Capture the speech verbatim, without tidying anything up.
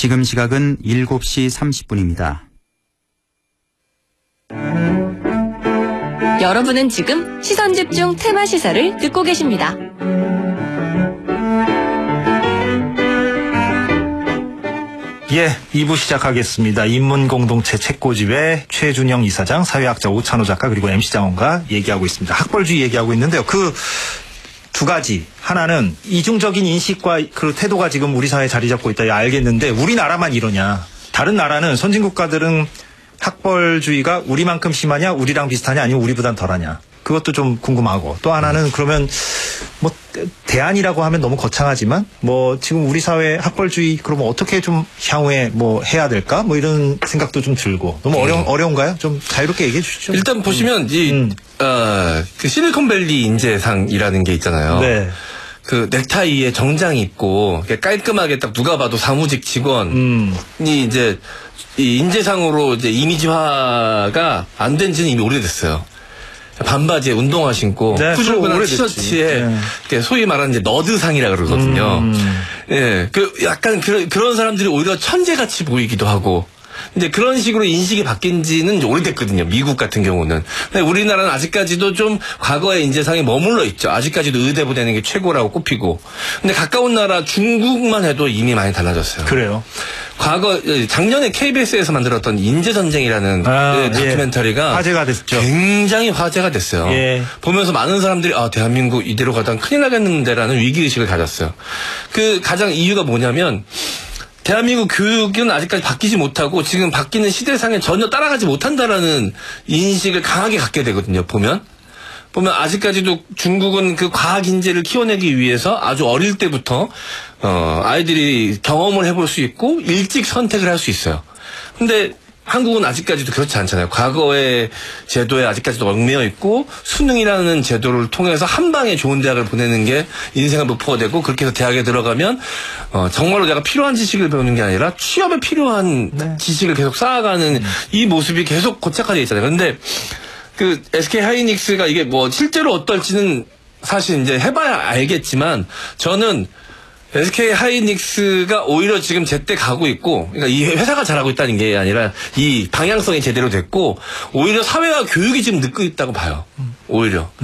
지금 시각은 일곱 시 삼십 분입니다. 여러분은 지금 시선집중 테마시사를 듣고 계십니다. 예, 이 부 시작하겠습니다. 인문공동체 책고집의 최준영 이사장, 사회학자 오찬호 작가, 그리고 엠씨 장원과 얘기하고 있습니다. 학벌주의 얘기하고 있는데요. 그 두 가지. 하나는 이중적인 인식과 그 태도가 지금 우리 사회에 자리 잡고 있다. 알겠는데 우리나라만 이러냐. 다른 나라는 선진국가들은 학벌주의가 우리만큼 심하냐, 우리랑 비슷하냐, 아니면 우리보단 덜하냐. 그것도 좀 궁금하고. 또 하나는 그러면 뭐 대안이라고 하면 너무 거창하지만 뭐 지금 우리 사회 학벌주의 그러면 어떻게 좀 향후에 뭐 해야 될까? 뭐 이런 생각도 좀 들고. 너무 어려 음. 어려운가요? 좀 자유롭게 얘기해 주시죠. 일단 보시면 음. 이 음. 어, 그 실리콘밸리 인재상이라는 게 있잖아요. 네. 그 넥타이에 정장 입고 깔끔하게 딱 누가 봐도 사무직 직원이 음. 이제 이 인재상으로 이제 이미지화가 안 된 지는 이미 오래됐어요. 반바지에 운동화 신고 네, 후줄근한 티셔츠에 네. 소위 말하는 이제 너드상이라 그러거든요. 음. 예, 그 약간 그, 그런 사람들이 오히려 천재같이 보이기도 하고. 근데 그런 식으로 인식이 바뀐 지는 이제 오래됐거든요. 미국 같은 경우는. 근데 우리나라는 아직까지도 좀 과거의 인재상에 머물러 있죠. 아직까지도 의대 보내는 게 최고라고 꼽히고. 근데 가까운 나라 중국만 해도 이미 많이 달라졌어요. 그래요. 과거 작년에 케이비에스에서 만들었던 인재전쟁이라는 아, 다큐멘터리가 예. 화제가 됐죠. 굉장히 화제가 됐어요. 예. 보면서 많은 사람들이 아 대한민국 이대로 가다가 큰일 나겠는데라는 위기의식을 가졌어요. 그 가장 이유가 뭐냐면 대한민국 교육은 아직까지 바뀌지 못하고 지금 바뀌는 시대상에 전혀 따라가지 못한다라는 인식을 강하게 갖게 되거든요. 보면. 보면 아직까지도 중국은 그 과학 인재를 키워내기 위해서 아주 어릴 때부터 어 아이들이 경험을 해볼 수 있고 일찍 선택을 할 수 있어요. 근데 한국은 아직까지도 그렇지 않잖아요. 과거의 제도에 아직까지도 얽매여 있고 수능이라는 제도를 통해서 한 방에 좋은 대학을 보내는 게 인생의 목표가 되고 그렇게 해서 대학에 들어가면 어, 정말로 내가 필요한 지식을 배우는 게 아니라 취업에 필요한 네. 지식을 계속 쌓아가는 음. 이 모습이 계속 고착화되어 있잖아요. 그런데 그 에스케이 하이닉스가 이게 뭐 실제로 어떨지는 사실 이제 해봐야 알겠지만 저는 에스케이 하이닉스가 오히려 지금 제때 가고 있고, 그러니까 이 회사가 잘하고 있다는 게 아니라 이 방향성이 제대로 됐고, 오히려 사회와 교육이 지금 늦고 있다고 봐요. 오히려.